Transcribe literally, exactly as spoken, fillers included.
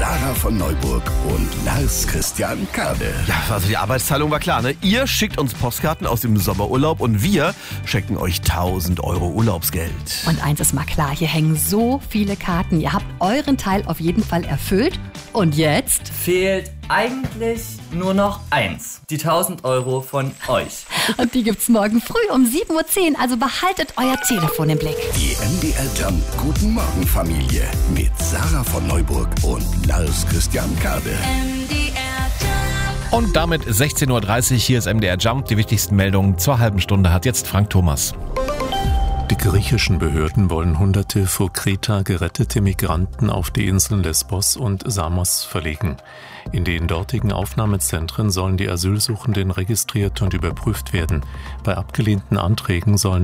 Sarah von Neuburg und Lars Christian Kade. Ja, also die Arbeitsteilung war klar, ne? Ihr schickt uns Postkarten aus dem Sommerurlaub und wir schenken euch tausend Euro Urlaubsgeld. Und eins ist mal klar, hier hängen so viele Karten. Ihr habt euren Teil auf jeden Fall erfüllt. Und jetzt? Fehlt eigentlich nur noch eins. Die tausend Euro von euch. Und die gibt's morgen früh um sieben Uhr zehn. Also behaltet euer Telefon im Blick. Die M D R Jump Guten Morgen Familie mit Sarah von Neuburg und Lars Christian Kade. Und damit sechzehn Uhr dreißig, hier ist M D R Jump. Die wichtigsten Meldungen zur halben Stunde hat jetzt Frank Thomas. Die griechischen Behörden wollen hunderte vor Kreta gerettete Migranten auf die Inseln Lesbos und Samos verlegen. In den dortigen Aufnahmezentren sollen die Asylsuchenden registriert und überprüft werden. Bei abgelehnten Anträgen sollen